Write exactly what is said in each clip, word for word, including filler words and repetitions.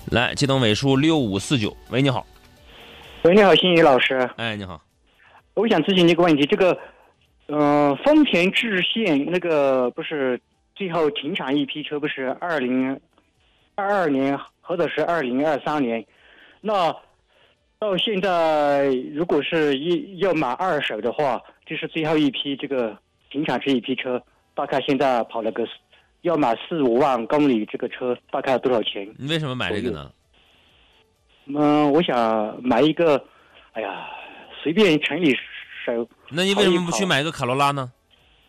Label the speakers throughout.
Speaker 1: 来，接通尾数六五四九。喂，你好。
Speaker 2: 喂，你好，新宇老师。
Speaker 1: 哎，你好。
Speaker 2: 我想咨询一个问题，这个，呃，丰田致宪那个不是最后停产一批车，不是二零二二年或者是二零二三年，那到现在如果是一要买二手的话，就是最后一批这个停产这一批车，大概现在跑了个要买四五万公里，这个车大概要多少钱？
Speaker 1: 你为什么买这个呢？
Speaker 2: 嗯，我想买一个，哎呀，随便城里手。
Speaker 1: 那你为什么不去买个卡罗拉呢？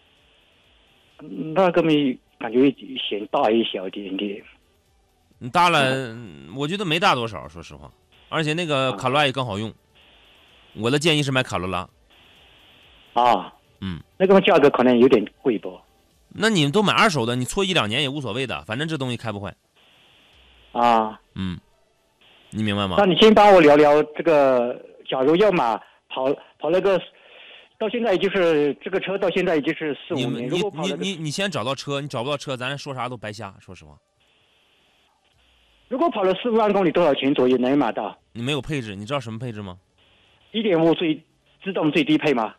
Speaker 2: 那个没感觉嫌大一小点点。
Speaker 1: 你大了，我觉得没大多少，说实话。而且那个卡罗拉也更好用。我的建议是买卡罗拉。
Speaker 2: 啊，
Speaker 1: 嗯，
Speaker 2: 那个价格可能有点贵不？
Speaker 1: 那你们都买二手的，你错一两年也无所谓的，反正这东西开不坏。
Speaker 2: 啊，
Speaker 1: 嗯，你明白吗？
Speaker 2: 那你先帮我聊聊这个，假如要买跑跑那个，到现在也就是这个车到现在也就是四五年。
Speaker 1: 你
Speaker 2: 如果跑
Speaker 1: 你你你先找到车，你找不到车，咱说啥都白瞎。说实话，
Speaker 2: 如果跑了四五万公里，多少钱左右能买到？
Speaker 1: 你没有配置，你知道什么配置吗？
Speaker 2: 一点五最自动最低配吗？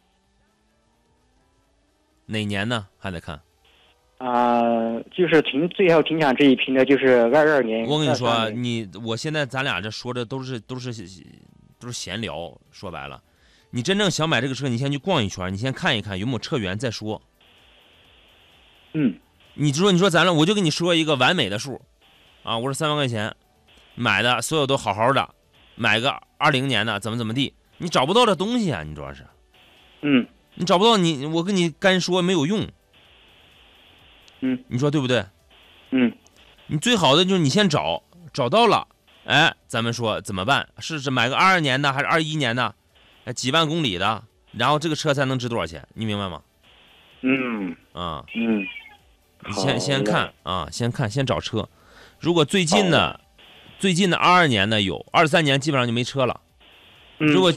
Speaker 1: 哪年呢？还得看。
Speaker 2: 啊、呃，就是停最后停产这一批呢，就是二二年。
Speaker 1: 我跟你说，你我现在咱俩这说的都是都是都是闲聊，说白了，你真正想买这个车，你先去逛一圈，你先看一看有没有车源再说。
Speaker 2: 嗯，
Speaker 1: 你就说你说咱俩，我就跟你说一个完美的数，啊，我说三万块钱买的，所有都好好的，买个二零年的怎么怎么地，你找不到这东西啊，你主要是，
Speaker 2: 嗯，
Speaker 1: 你找不到你，我跟你干说没有用。
Speaker 2: 嗯，
Speaker 1: 你说对不对？
Speaker 2: 嗯，
Speaker 1: 你最好的就是你先找，找到了，哎，咱们说怎么办？是是买个二二年的还是二一年的？哎，几万公里的，然后这个车才能值多少钱？你明白吗？
Speaker 2: 嗯，
Speaker 1: 啊，
Speaker 2: 嗯，
Speaker 1: 你先先看啊，先看，先找车。如果最近的，最近的二二年的有，二三年基本上就没车了。
Speaker 2: 嗯、
Speaker 1: 如果